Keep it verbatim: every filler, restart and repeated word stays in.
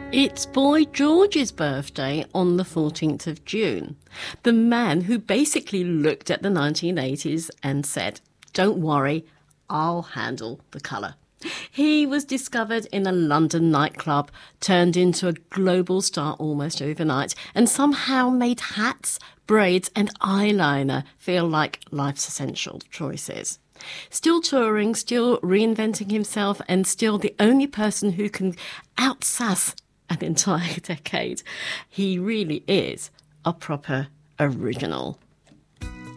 It's Boy George's birthday on the fourteenth of June. The man who basically looked at the nineteen eighties and said, "Don't worry, I'll handle the colour." He was discovered in a London nightclub, turned into a global star almost overnight, and somehow made hats, braids and eyeliner feel like life's essential choices. Still touring, still reinventing himself, and still the only person who can outsass an entire decade. He really is a proper original.